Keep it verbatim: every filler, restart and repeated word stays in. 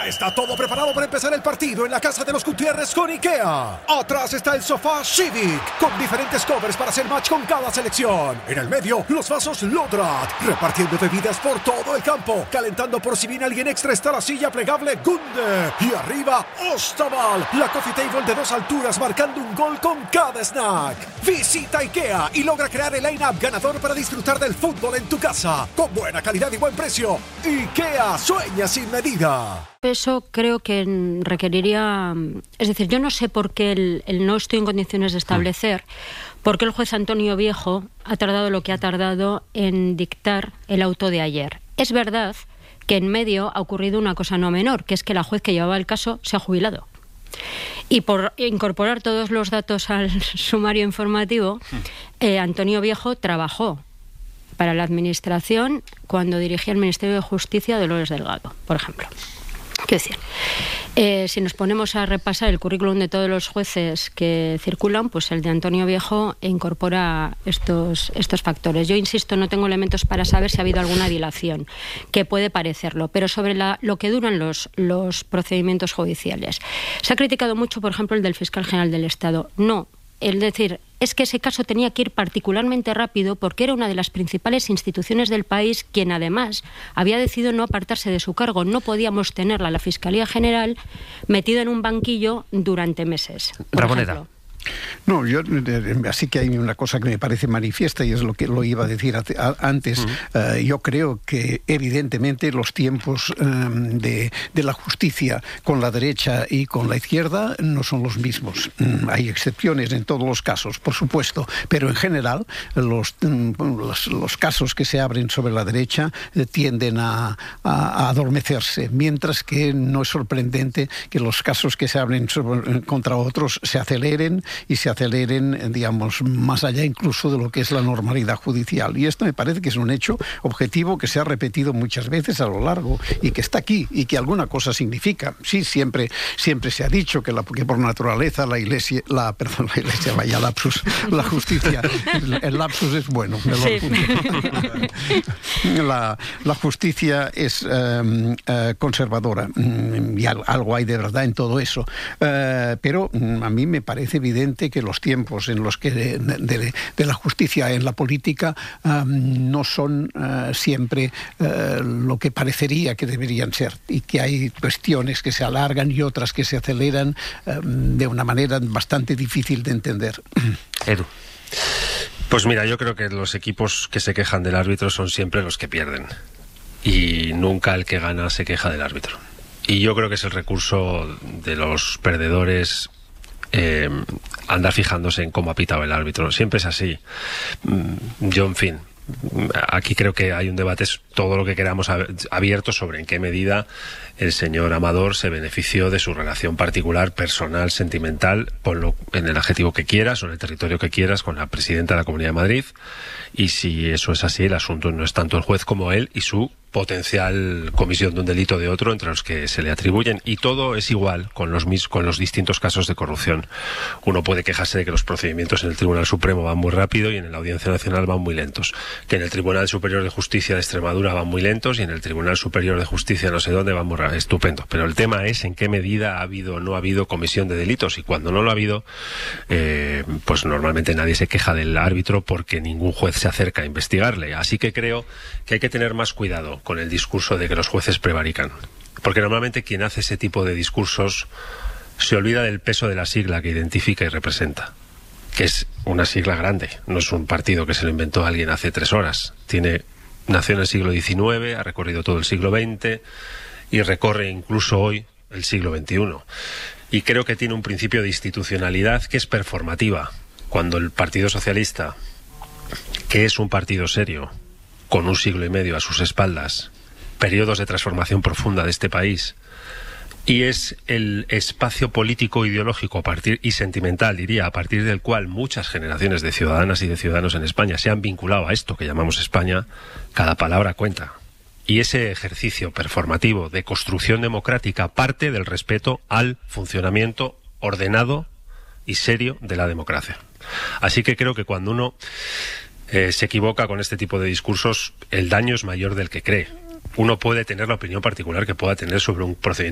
Ya está todo preparado para empezar el partido en la casa de los Gutiérrez con IKEA. Atrás está el sofá Civic, con diferentes covers para hacer match con cada selección. En el medio, los vasos Lodrat, repartiendo bebidas por todo el campo. Calentando por si viene alguien extra está la silla plegable Gunde. Y arriba, Ostaval, la coffee table de dos alturas marcando un gol con cada snack. Visita IKEA y logra crear el line-up ganador para disfrutar del fútbol en tu casa. Con buena calidad y buen precio. IKEA, sueña sin medida. Eso creo que requeriría... Es decir, yo no sé por qué el, el no estoy en condiciones de establecer por qué el juez Antonio Viejo ha tardado lo que ha tardado en dictar el auto de ayer. Es verdad que en medio ha ocurrido una cosa no menor, que es que la juez que llevaba el caso se ha jubilado. Y por incorporar todos los datos al sumario informativo, eh, Antonio Viejo trabajó para la Administración cuando dirigía el Ministerio de Justicia de Dolores Delgado, por ejemplo. Quiero decir, eh, si nos ponemos a repasar el currículum de todos los jueces que circulan, pues el de Antonio Viejo incorpora estos, estos factores. Yo insisto, no tengo elementos para saber si ha habido alguna dilación, que puede parecerlo, pero sobre la, lo que duran los, los procedimientos judiciales. Se ha criticado mucho, por ejemplo, el del fiscal general del Estado. No, es decir, es que ese caso tenía que ir particularmente rápido porque era una de las principales instituciones del país quien además había decidido no apartarse de su cargo. No podíamos tenerla, la Fiscalía General, metida en un banquillo durante meses. Ramoneda. No, yo así que hay una cosa que me parece manifiesta y es lo que lo iba a decir antes. Uh-huh. Uh, yo creo que evidentemente los tiempos um, de, de la justicia con la derecha y con la izquierda no son los mismos. Um, hay excepciones en todos los casos, por supuesto, pero en general los, um, los, los casos que se abren sobre la derecha eh, tienden a, a, a adormecerse, mientras que no es sorprendente que los casos que se abren sobre, contra otros se aceleren y se aceleren, digamos, más allá incluso de lo que es la normalidad judicial. Y esto me parece que es un hecho objetivo que se ha repetido muchas veces a lo largo y que está aquí y que alguna cosa significa. Sí, siempre, siempre se ha dicho que, la, que por naturaleza la iglesia, la, perdón, la iglesia, vaya lapsus, la justicia, el, el lapsus es bueno. Sí. La, la justicia es eh, eh, conservadora y algo hay de verdad en todo eso. Eh, pero a mí me parece evidente que los tiempos en los que de, de, de la justicia en la política um, no son uh, siempre uh, lo que parecería que deberían ser y que hay cuestiones que se alargan y otras que se aceleran um, de una manera bastante difícil de entender. Edu. Pues mira, yo creo que los equipos que se quejan del árbitro son siempre los que pierden y nunca el que gana se queja del árbitro. Y yo creo que es el recurso de los perdedores. Eh, andar fijándose en cómo ha pitado el árbitro. Siempre es así. Yo, en fin, aquí creo que hay un debate, todo lo que queramos, abierto sobre en qué medida el señor Amador se benefició de su relación particular, personal, sentimental, ponlo en el adjetivo que quieras o en el territorio que quieras, con la presidenta de la Comunidad de Madrid. Y si eso es así, el asunto no es tanto el juez como él y su potencial comisión de un delito de otro entre los que se le atribuyen, y todo es igual con los mis, con los distintos casos de corrupción. Uno puede quejarse de que los procedimientos en el Tribunal Supremo van muy rápido y en la Audiencia Nacional van muy lentos, que en el Tribunal Superior de Justicia de Extremadura van muy lentos y en el Tribunal Superior de Justicia no sé dónde van muy rápido. Estupendo, pero el tema es en qué medida ha habido o no ha habido comisión de delitos, y cuando no lo ha habido, eh, pues normalmente nadie se queja del árbitro porque ningún juez se acerca a investigarle. Así que creo que hay que tener más cuidado con el discurso de que los jueces prevarican, porque normalmente quien hace ese tipo de discursos se olvida del peso de la sigla que identifica y representa, que es una sigla grande, no es un partido que se lo inventó alguien hace tres horas. Tiene, nació en el siglo diecinueve, ha recorrido todo el siglo veinte y recorre incluso hoy el siglo veintiuno, y creo que tiene un principio de institucionalidad que es performativa. Cuando el Partido Socialista, que es un partido serio, con un siglo y medio a sus espaldas, periodos de transformación profunda de este país, y es el espacio político, ideológico a partir, y sentimental, diría, a partir del cual muchas generaciones de ciudadanas y de ciudadanos en España se han vinculado a esto que llamamos España, cada palabra cuenta. Y ese ejercicio performativo de construcción democrática parte del respeto al funcionamiento ordenado y serio de la democracia. Así que creo que cuando uno Eh, se equivoca con este tipo de discursos, el daño es mayor del que cree. Uno puede tener la opinión particular que pueda tener sobre un procedimiento